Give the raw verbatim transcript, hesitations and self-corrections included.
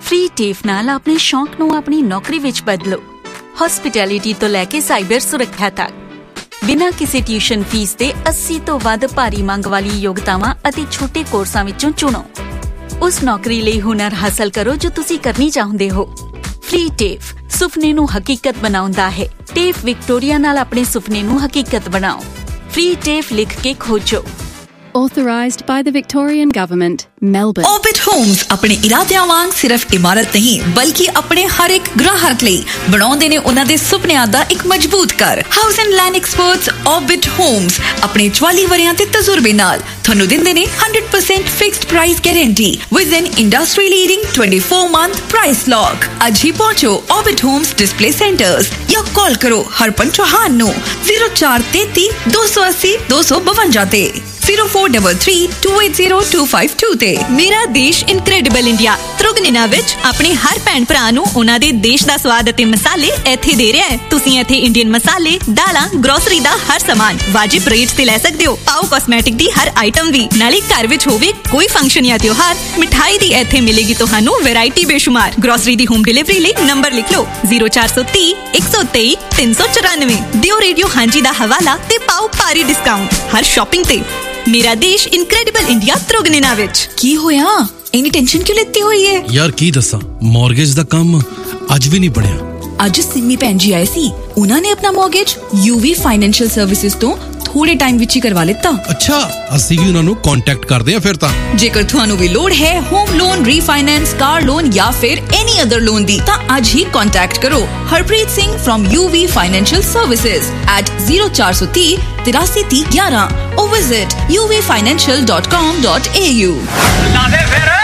Free टेफ नाल अपने शौक नूं अपनी नौकरी विच बदलो। हॉस्पिटैलिटी तो लैके साइबर सुरक्षा तक बिना किसी ट्यूशन फीस दे अस्सी तो वध भारी मंग वाली योग्यतावां अते छोटे कोर्सां विचों चुनो। उस नौकरी लई हुनर हासिल करो जो तुसीं करनी चाहुंदे हो। फ्री टेफ सुपने नूं हकीकत बनाउंदा है। टेफ विक्टोरिया नाल अपने सुपने नूं हकीकत बनाओ। फ्री टेफ लिख के खोजो। Authorised by the Victorian Government, Melbourne. Orbit Homes अपने इरादिਆਂ वांग सिर्फ इमारत नहीं बल्कि अपने हर एक ग्राहक ਲਈ ਬਣਾਉਂਦੇ ਨੇ ਉਹਨਾਂ ਦੇ ਸੁਪਨਿਆਂ ਦਾ ਇੱਕ ਮਜ਼ਬੂਤ ਘਰ। House and land experts Orbit Homes ਆਪਣੇ ਚੁਆਲੀ ਵਰਿਆਂ ਦੇ ਤਜਰਬੇ ਨਾਲ ਤੁਹਾਨੂੰ ਦਿੰਦੇ ਨੇ one hundred percent fixed price guarantee with N industry leading twenty-four month price lock. ਅੱਜ ਹੀ ਪਹੁੰਚੋ Orbit Homes ਡਿਸਪਲੇ ਸੈਂਟਰਸ ਜਾਂ ਕਾਲ ਕਰੋ ਹਰਪਨ ਚੌਹਾਨ ਨੂੰ zero four three three two eight zero two five two ਤੇ zero four three three two eight zero two five two ਤੇ। ਮੇਰਾ ਦੇਸ਼ incredible India ਤ੍ਰਿਗੁਣਿਨਾ ਵਿੱਚ ਆਪਣੇ ਹਰ ਭੈਣ ਭਰਾ ਨੂੰ ਉਹਨਾਂ ਦੇ ਦੇਸ਼ ਦਾ ਸਵਾਦ ਅਤੇ ਮਸਾਲੇ ਇੱਥੇ ਦੇ ਰਿਹਾ ਹੈ। ਤੁਸੀਂ ਇੱਥੇ ਇੰਡੀਅਨ ਮਸਾਲੇ, ਦਾਲਾਂ, ਗਰੋਸਰੀ ਦਾ ਹਰ ਸਾਮਾਨ ਵਾਜਿਬ ਰੇਟ ਤੇ ਲੈ ਸਕਦੇ ਹੋ। ਪਾਓ ਕਾਸਮੈਟਿਕ ਦੀ ਹਰ ਆਈਟਮ ਵੀ। ਨਾਲੇ ਘਰ ਵਿੱਚ ਹੋਵੇ ਕੋਈ ਫੰਕਸ਼ਨ ਜਾਂ ਤਿਉਹਾਰ, ਮਿਠਾਈ ਦੀ ਇੱਥੇ ਮਿਲੇਗੀ ਤੁਹਾਨੂੰ ਵੈਰਾਈਟੀ ਬੇਸ਼ੁਮਾਰ। ਗਰੋਸਰੀ ਦੀ ਹੋਮ ਡਿਲੀਵਰੀ ਲਈ ਨੰਬਰ ਲਿਖ ਲਓ zero four three one two three three nine nine। ਦਿਓ ਰੇਡੀਓ ਹਾਂਜੀ ਦਾ ਹਵਾਲਾ ਤੇ ਪਾਓ ਭਾਰੀ ਡਿਸਕਾਊਂਟ ਹਰ ਸ਼ਾਪਿੰਗ ਤੇ। ਮੇਰਾ ਦੇਸ਼ ਇਨਕ੍ਰੈਡੀਬਲ ਇੰਡੀਆ ਤ੍ਰਿਗੁਣਿਨਾ ਵਿੱਚ। ਕੀ ਹੋਇਆ ਇੰਨੀ ਟੈਨਸ਼ਨ ਕਿਉਂ ਲੈਤੀ ਹੋਈ ਹੈ ਯਾਰ? ਕੀ ਦੱਸਾਂ, ਮੌਰਗੇਜ ਦਾ ਕੰਮ ਅੱਜ ਵੀ ਨਹੀਂ ਬਣਿਆ। ਅੱਜ ਸਿੰਮੀ ਭੈਣ ਜੀ ਆਏ ਸੀ, ਉਹਨਾਂ ਨੇ ਆਪਣਾ ਮੌਰਗੇਜ ਯੂਵੀ ਫਾਈਨੈਂਸ਼ੀਅਲ ਸਰਵਿਸਿਜ਼ ਤੋਂ ਥੋੜੇ ਟਾਈਮ ਵਿੱਚ ਹੀ ਕਰਵਾ ਲਿੱਤਾ। ਅੱਛਾ, ਅਸੀਂ ਵੀ ਉਹਨਾਂ ਨੂੰ ਕੰਟੈਕਟ ਕਰਦੇ ਹਾਂ ਫਿਰ ਤਾਂ। ਜੇਕਰ ਤੁਹਾਨੂੰ ਵੀ ਲੋੜ ਹੈ home loan, refinance, car loan ਜਾਂ ਫਿਰ ਐਨੀ ਅਦਰ ਲੋਨ ਦੀ ਤਾਂ ਅੱਜ ਹੀ ਕੰਟੈਕਟ ਕਰੋ Harpreet Singh firm UV financial services at zero four three three eight three one one or visit u v financial dot com dot a u।